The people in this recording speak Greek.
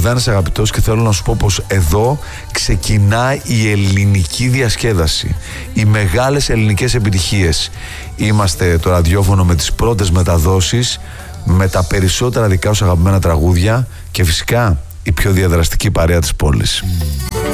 Μπογδάνης αγαπητός, και θέλω να σου πω πως εδώ ξεκινάει η ελληνική διασκέδαση, οι μεγάλες ελληνικές επιτυχίες. Είμαστε το ραδιόφωνο με τις πρώτες μεταδόσεις, με τα περισσότερα δικά σου αγαπημένα τραγούδια και φυσικά η πιο διαδραστική παρέα της πόλης.